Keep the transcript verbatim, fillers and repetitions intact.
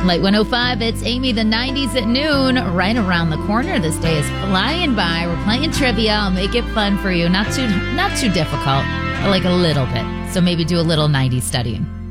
Light one oh five, it's Amy, the nineties at noon, right around the corner. This day is flying by. We're playing trivia. I'll make it fun for you. Not too not too difficult, but like a little bit. So maybe do a little nineties studying.